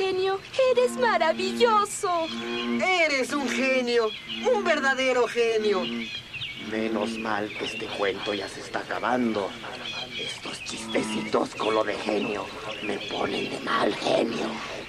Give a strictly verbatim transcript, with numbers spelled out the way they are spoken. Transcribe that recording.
genio. Eres maravilloso. Eres un genio, un verdadero genio. Menos mal que este cuento ya se está acabando. Estos chistecitos con lo de genio me ponen de mal genio.